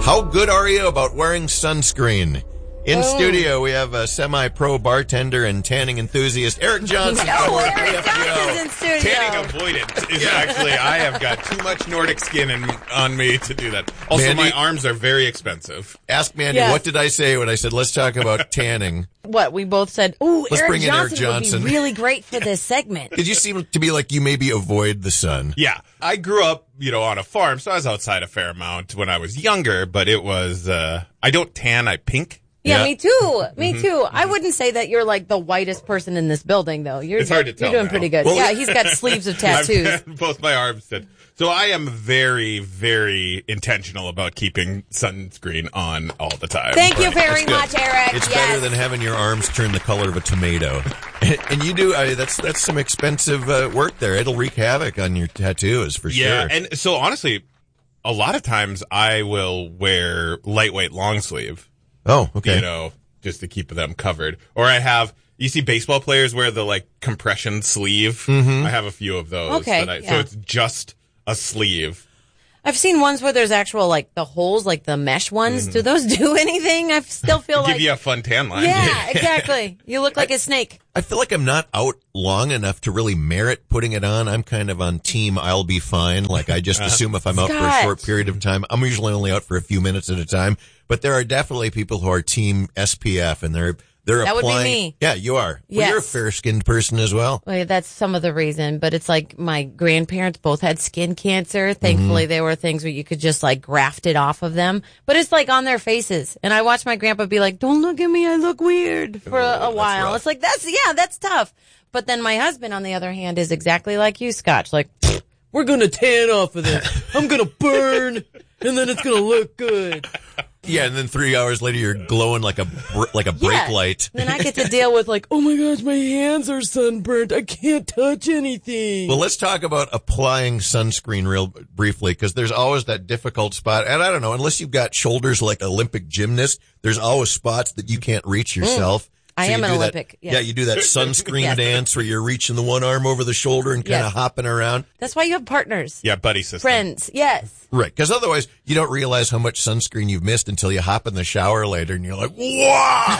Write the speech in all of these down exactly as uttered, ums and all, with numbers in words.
How good are you about wearing sunscreen? In oh. studio, we have a semi-pro bartender and tanning enthusiast, Eric Johnson. No, Eric Johnson's in studio. Tanning avoidant is actually, I have got too much Nordic skin in, on me to do that. Also, Mandy, my arms are very expensive. Ask Mandy, yes. what did I say when I said, let's talk about tanning? What? We both said, ooh, Let's Eric bring in Johnson, Eric Johnson would be really great for this segment. Did you seem to be like you maybe avoid the sun? Yeah. I grew up, you know, on a farm, so I was outside a fair amount when I was younger, but it was, uh, I don't tan, I pink. Yeah, Yeah. me too. Me mm-hmm. too. I wouldn't say that you're like the whitest person in this building, though. You're, it's hard to tell You're doing now. pretty good. Well, yeah, he's got sleeves of tattoos. Both my arms did. So I am very, very intentional about keeping sunscreen on all the time. Thank you Right. very That's much, Eric. It's yes. better than having your arms turn the color of a tomato. And you do, I mean, that's that's some expensive uh, work there. It'll wreak havoc on your tattoos for yeah, sure. and so honestly, a lot of times I will wear lightweight long sleeve. Oh, okay. You know, just to keep them covered. Or I have, you see baseball players wear the like compression sleeve. Mm-hmm. I have a few of those. Okay, That I, yeah. So it's just a sleeve. I've seen ones where there's actual, like, the holes, like the mesh ones. Mm. Do those do anything? I still feel Give like... you a fun tan line. Yeah, exactly. You look like I, a snake. I feel like I'm not out long enough to really merit putting it on. I'm kind of on team I'll be fine. Like, I just assume if I'm out Scott. for a short period of time, I'm usually only out for a few minutes at a time. But there are definitely people who are team S P F, and they're they're That applying. would be me. Yeah, you are. Well, Yes. you're a fair-skinned person as well. Well, that's some of the reason, but it's like my grandparents both had skin cancer. Thankfully, mm-hmm. there were things where you could just like graft it off of them, but it's like on their faces. And I watched my grandpa be like, "Don't look at me, I look weird" for a, a while. rough. It's like, that's, yeah, that's tough. But then my husband, on the other hand, is exactly like you, Scotch. Like, we're going to tan off of this. I'm going to burn, and then it's going to look good. Yeah, and then three hours later, you're glowing like a br- like a brake Yeah. light. Then I get to deal with like, oh my gosh, my hands are sunburnt. I can't touch anything. Well, let's talk about applying sunscreen real briefly, because there's always that difficult spot. And I don't know, unless you've got shoulders like an Olympic gymnast, there's always spots that you can't reach yourself. Mm. I So am you an do that- Olympic, yes. Yeah, you do that sunscreen Yes. dance where you're reaching the one arm over the shoulder and kind of Yes. hopping around. That's why you have partners. Yeah, buddy system. Friends. Yes. Right, because otherwise you don't realize how much sunscreen you've missed until you hop in the shower later and you're like, wow!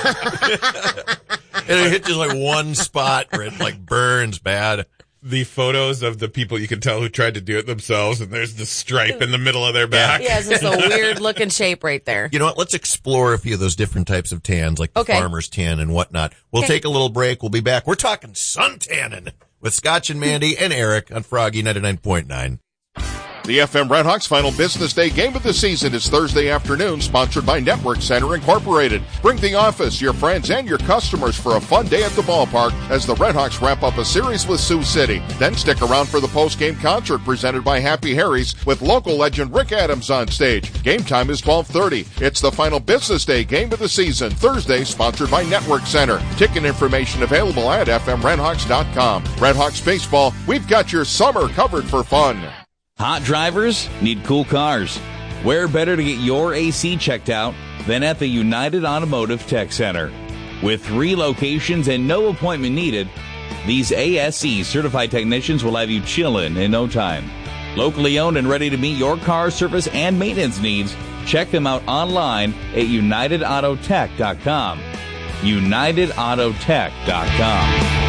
And it hits just like one spot where it like burns bad. The photos of the people you can tell who tried to do it themselves, and there's the stripe in the middle of their back. Yeah, it's just a weird looking shape right there. You know what? Let's explore a few of those different types of tans, like the Okay. farmer's tan and whatnot. We'll Okay. take a little break. We'll be back. We're talking sun tanning with Scotch and Mandy and Eric on Froggy ninety-nine point nine. The F M Redhawks final business day game of the season is Thursday afternoon, sponsored by Network Center Incorporated. Bring the office, your friends, and your customers for a fun day at the ballpark as the Redhawks wrap up a series with Sioux City. Then stick around for the post-game concert presented by Happy Harry's with local legend Rick Adams on stage. Game time is twelve thirty. It's the final business day game of the season, Thursday, sponsored by Network Center. Ticket information available at f m redhawks dot com. Redhawks Baseball, we've got your summer covered for fun. Hot drivers need cool cars. Where better to get your A C checked out than at the United Automotive Tech Center? With three locations and no appointment needed, these A S C certified technicians will have you chillin' in no time. Locally owned and ready to meet your car service and maintenance needs, check them out online at united auto tech dot com. united auto tech dot com.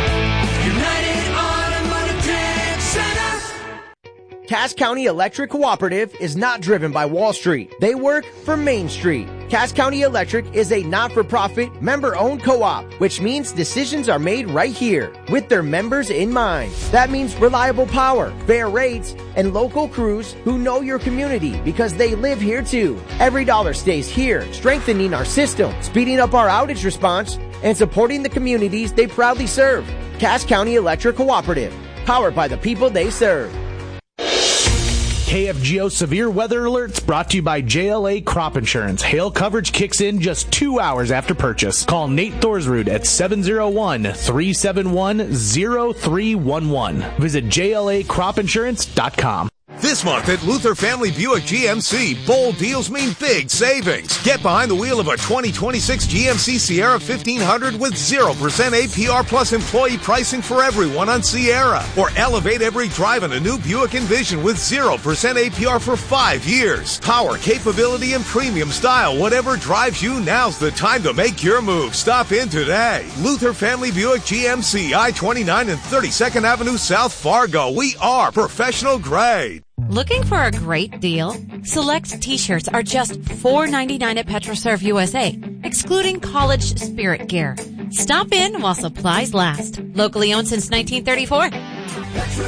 Cass County Electric Cooperative is not driven by Wall Street. They work for Main Street. Cass County Electric is a not-for-profit, member-owned co-op, which means decisions are made right here with their members in mind. That means reliable power, fair rates, and local crews who know your community because they live here too. Every dollar stays here, strengthening our system, speeding up our outage response, and supporting the communities they proudly serve. Cass County Electric Cooperative, powered by the people they serve. K F G O Severe Weather Alerts brought to you by J L A Crop Insurance. Hail coverage kicks in just two hours after purchase. Call Nate Thorsrud at seven oh one, three seven one, oh three one one. Visit J L A crop insurance dot com. This This month at Luther Family Buick G M C, bold deals mean big savings. Get behind the wheel of a twenty twenty-six G M C Sierra fifteen hundred with zero percent A P R plus employee pricing for everyone on Sierra. Or elevate every drive in a new Buick Envision with zero percent A P R for five years. Power, capability, and premium style. Whatever drives you, now's the time to make your move. Stop in today. Luther Family Buick G M C, I twenty-nine and thirty-second Avenue South, Fargo. We are professional grade. Looking for a great deal? Select t-shirts are just four ninety-nine at PetroServe U S A, excluding college spirit gear. Stop in while supplies last. Locally owned since nineteen thirty-four.